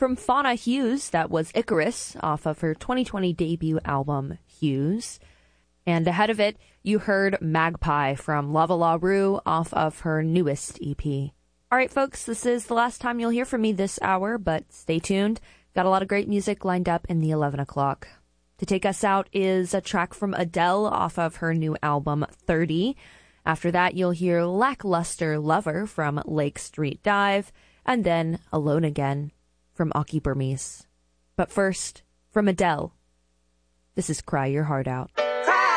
From Fauna Hughes, that was Icarus, off of her 2020 debut album, Hughes. And ahead of it, you heard Magpie from Lava La Rue off of her newest EP. All right, folks, this is the last time you'll hear from me this hour, but stay tuned. Got a lot of great music lined up in the 11 o'clock. To take us out is a track from Adele off of her new album, 30. After that, you'll hear Lackluster Lover from Lake Street Dive, and then Alone Again from Aki Burmese. But first, from Adele, this is Cry Your Heart Out.